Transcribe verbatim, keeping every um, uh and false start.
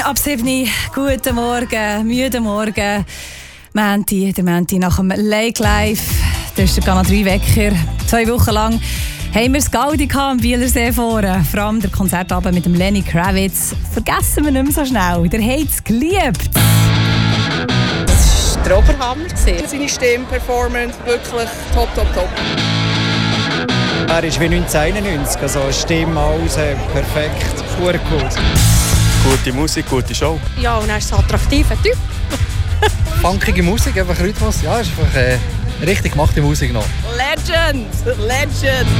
Ab sieben Uhr, guten Morgen, müden Morgen. Menti, der Menti nach dem Lake Live. Das ist der Kanal drei Wecker. Zwei Wochen lang haben wir das Gaudi am Bielersee vorne. Vor allem der Konzertabend mit dem Lenny Kravitz. Vergessen wir nicht mehr so schnell. Der hat es geliebt. Das war der Oberhammer. Seine Stimme, Performance, wirklich top, top, top. Er ist wie neunzehnhunderteinundneunzig, also Stimme, alles perfekt, gut gut. Gute Musik, gute Show. Ja, und er ist ein attraktiver Typ. Funkige Musik, einfach Rhythmus. Ja, ist einfach äh, richtig gemachte Musik noch. Legend! Legend!